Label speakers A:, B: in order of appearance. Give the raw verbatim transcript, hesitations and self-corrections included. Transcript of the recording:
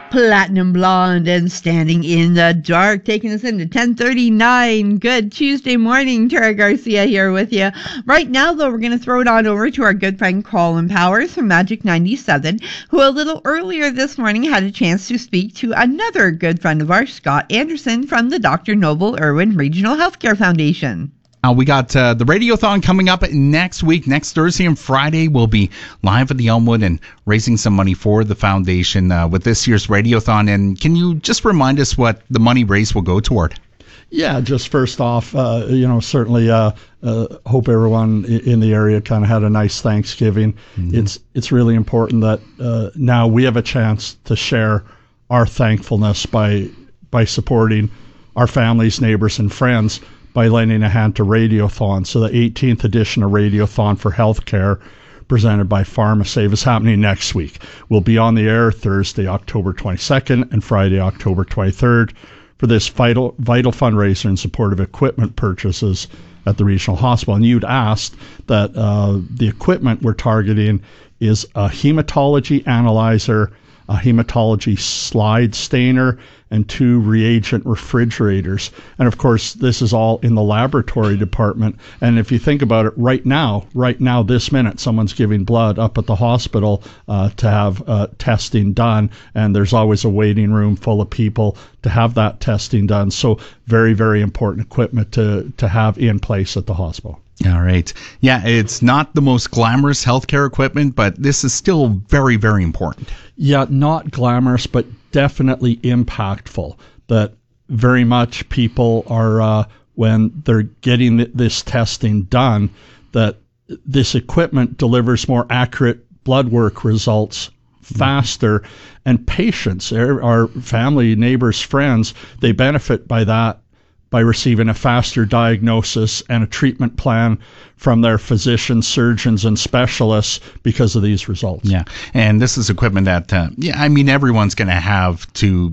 A: Platinum Blonde and Standing in the Dark, taking us into ten thirty-nine. Good Tuesday morning. Tara Garcia here with you. Right now, though, we're going to throw it on over to our good friend Colin Powers from Magic ninety-seven, who a little earlier this morning had a chance to speak to another good friend of ours, Scott Anderson from the Doctor Noble Irwin Regional Healthcare Foundation.
B: Uh, we got uh, the Radiothon coming up next week. Next Thursday and Friday, we'll be live at the Elmwood and raising some money for the foundation uh, with this year's Radiothon. And can you just remind us what the money raised will go toward?
C: Yeah, just first off, uh, you know, certainly uh, uh, hope everyone in the area kind of had a nice Thanksgiving. Mm-hmm. It's it's really important that uh, now we have a chance to share our thankfulness by by supporting our families, neighbors, and friends by lending a hand to Radiothon. So the eighteenth edition of Radiothon for Healthcare, presented by PharmaSave, is happening next week. We'll be on the air Thursday, October twenty-second, and Friday, October twenty-third, for this vital vital fundraiser in support of equipment purchases at the regional hospital. And you'd asked that uh, the equipment we're targeting is a hematology analyzer, a hematology slide stainer, and two reagent refrigerators. And of course, this is all in the laboratory department. And if you think about it, right now, right now, this minute, someone's giving blood up at the hospital uh, to have uh, testing done. And there's always a waiting room full of people to have that testing done. So very, very important equipment to, to have in place at the hospital.
B: All right. Yeah, it's not the most glamorous healthcare equipment, but this is still very, very important.
C: Yeah, not glamorous, but definitely impactful. That very much people are, uh, when they're getting th- this testing done, that this equipment delivers more accurate blood work results faster, mm-hmm. and patients, our, our family, neighbors, friends, they benefit by that, by receiving a faster diagnosis and a treatment plan from their physicians, surgeons, and specialists because of these results.
B: Yeah, and this is equipment that, uh, yeah, I mean, everyone's going to have to